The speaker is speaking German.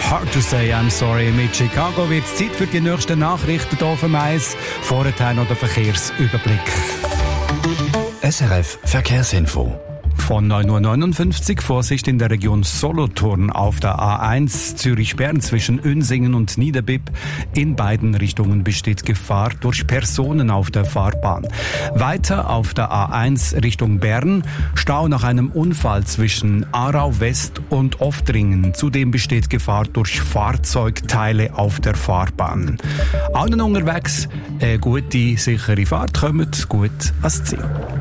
Hard to say I'm sorry. Mit Chicago wird es Zeit für die nächsten Nachrichten hier auf dem Eis. Vorher noch der Verkehrsüberblick. SRF Verkehrsinfo. Von 9.59 Uhr Vorsicht in der Region Solothurn auf der A1 Zürich-Bern zwischen Unsingen und Niederbipp. In beiden Richtungen besteht Gefahr durch Personen auf der Fahrbahn. Weiter auf der A1 Richtung Bern Stau nach einem Unfall zwischen Aarau West und Oftringen. Zudem besteht Gefahr durch Fahrzeugteile auf der Fahrbahn. Allen unterwegs eine gute, sichere Fahrt, kommt gut ans Ziel.